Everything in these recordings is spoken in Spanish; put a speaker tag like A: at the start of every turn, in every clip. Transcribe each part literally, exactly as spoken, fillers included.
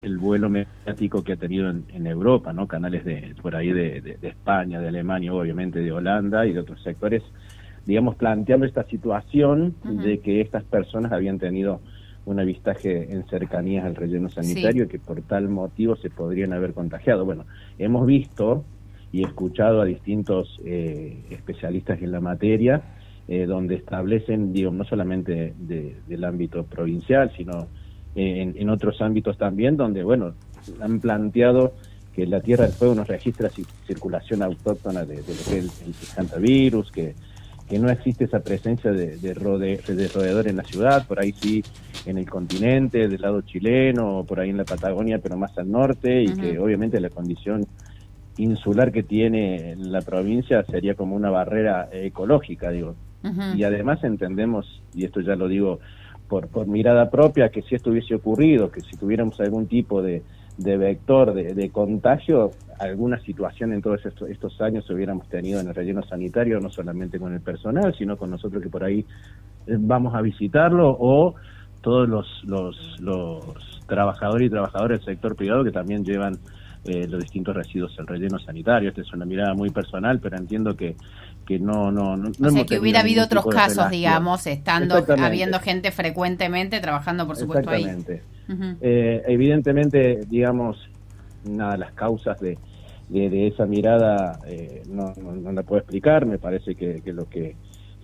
A: el vuelo mediático que ha tenido en, en Europa, ¿no? Canales de por ahí de, de, de España, de Alemania, obviamente de Holanda y de otros sectores, digamos, planteando esta situación uh-huh. de que estas personas habían tenido un avistaje en cercanías al relleno sanitario, sí. y que por tal motivo se podrían haber contagiado. Bueno, hemos visto y escuchado a distintos eh, especialistas en la materia, eh, donde establecen, digo, no solamente de, del ámbito provincial, sino eh, en, en otros ámbitos también, donde, bueno, han planteado que la Tierra del Fuego no registra circulación autóctona de, de lo que es el, el hantavirus, que que no existe esa presencia de, de, rode, de roedor en la ciudad, por ahí sí en el continente, del lado chileno, o por ahí en la Patagonia, pero más al norte, y uh-huh. que obviamente la condición insular que tiene la provincia sería como una barrera ecológica, digo. Uh-huh. Y además entendemos, y esto ya lo digo por, por mirada propia, que si esto hubiese ocurrido, que si tuviéramos algún tipo de, de vector de, de contagio, alguna situación en todos estos, estos años hubiéramos tenido en el relleno sanitario, no solamente con el personal, sino con nosotros que por ahí vamos a visitarlo, o todos los, los, los trabajadores y trabajadoras del sector privado que también llevan eh, los distintos residuos al relleno sanitario. Esta es una mirada muy personal, pero entiendo que que no no no, no
B: o sea, que hubiera habido otros casos, digamos, estando habiendo gente frecuentemente trabajando, por supuesto, ahí.
A: Exactamente. Uh-huh. Eh, evidentemente, digamos, nada, las causas de de, de esa mirada eh, no, no, no la puedo explicar. Me parece que, que lo que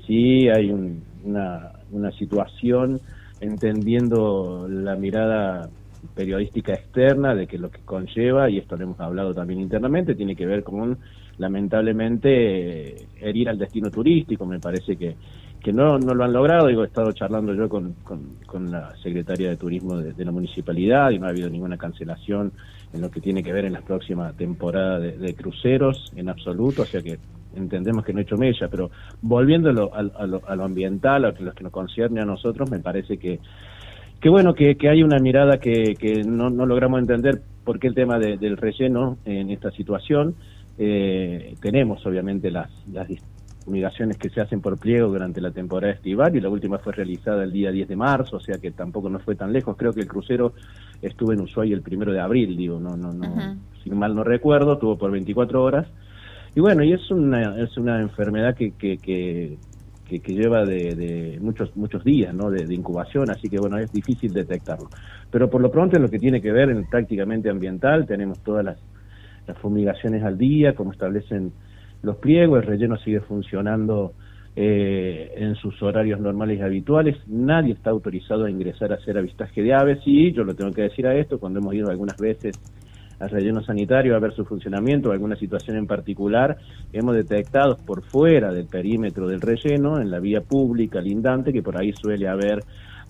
A: sí hay un, una, una situación, entendiendo la mirada periodística externa, de que lo que conlleva, y esto lo hemos hablado también internamente, tiene que ver con, lamentablemente, eh, herir al destino turístico. Me parece que que no no lo han logrado. Digo, he estado charlando yo con, con, con la secretaria de Turismo de, de la municipalidad, y no ha habido ninguna cancelación en lo que tiene que ver en la próxima temporada de, de cruceros, en absoluto, o sea que entendemos que no ha hecho mella. Pero volviéndolo a, a, lo, a lo ambiental, a lo que nos concierne a nosotros, me parece que que bueno, que, que hay una mirada que, que no, no logramos entender por qué el tema de, del relleno en esta situación. Eh, tenemos obviamente las, las fumigaciones que se hacen por pliego durante la temporada estival, y la última fue realizada el día diez de marzo, o sea que tampoco no fue tan lejos. Creo que el crucero estuvo en Ushuaia el primero de abril, digo, no no no uh-huh. si mal no recuerdo, estuvo por veinticuatro horas. Y bueno, y es una es una enfermedad que que, que Que, que lleva de, de muchos muchos días, ¿no? de, de incubación, así que bueno, es difícil detectarlo. Pero por lo pronto, en lo que tiene que ver en prácticamente ambiental, tenemos todas las, las fumigaciones al día, como establecen los pliegos. El relleno sigue funcionando eh, en sus horarios normales y habituales. Nadie está autorizado a ingresar a hacer avistaje de aves, y yo lo tengo que decir a esto, cuando hemos ido algunas veces al relleno sanitario a ver su funcionamiento o alguna situación en particular, hemos detectado por fuera del perímetro del relleno, en la vía pública lindante, que por ahí suele haber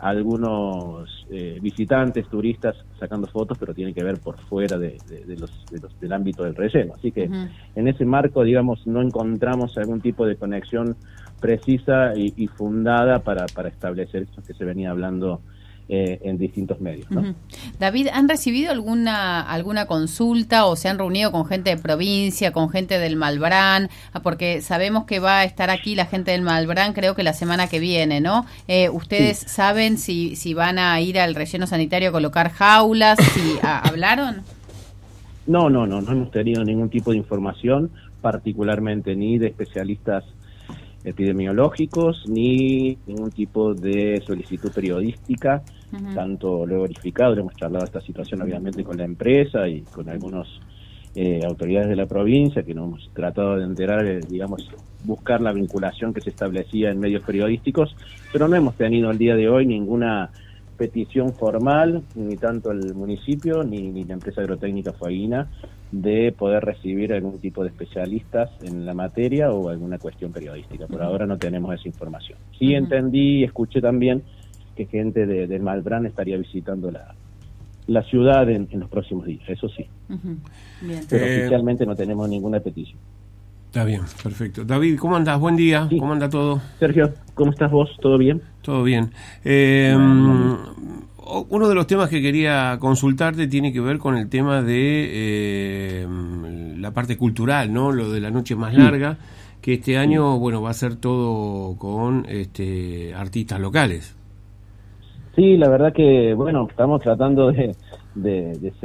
A: algunos eh, visitantes, turistas sacando fotos, pero tiene que ver por fuera de, de, de los, de los, del ámbito del relleno. Así que uh-huh. en ese marco, digamos, no encontramos algún tipo de conexión precisa y, y fundada para, para establecer esto que se venía hablando Eh, en distintos medios, ¿no?
B: Uh-huh. David, ¿han recibido alguna alguna consulta o se han reunido con gente de provincia, con gente del Malbrán? Porque sabemos que va a estar aquí la gente del Malbrán, creo que la semana que viene, ¿no? Eh, ¿Ustedes sí. saben si si van a ir al relleno sanitario a colocar jaulas? ¿Si a, hablaron?
A: No, no, no, no hemos tenido ningún tipo de información, particularmente ni de especialistas epidemiológicos, ni ningún tipo de solicitud periodística. Uh-huh. Tanto lo he verificado, lo hemos charlado esta situación obviamente con la empresa y con algunas eh, autoridades de la provincia, que nos hemos tratado de enterar, eh, digamos, buscar la vinculación que se establecía en medios periodísticos, pero no hemos tenido al día de hoy ninguna petición formal, ni tanto el municipio ni, ni la empresa agrotécnica Fueguina, de poder recibir algún tipo de especialistas en la materia o alguna cuestión periodística. Por uh-huh. ahora no tenemos esa información. Sí uh-huh. entendí y escuché también que gente de, de Malbrán estaría visitando la, la ciudad en, en los próximos días, eso sí. Uh-huh. Bien. Pero eh, oficialmente no tenemos ninguna petición.
C: Está bien, perfecto. David, ¿cómo andás? Buen día, sí. ¿Cómo anda todo?
A: Sergio, ¿cómo estás vos? ¿Todo bien?
C: Todo bien. Eh, no, no. Uno de los temas que quería consultarte tiene que ver con el tema de eh, la parte cultural, ¿no? Lo de la noche más sí. larga, que este año, sí. bueno, va a ser todo con este artistas locales.
A: Sí, la verdad que, bueno, estamos tratando de, de, de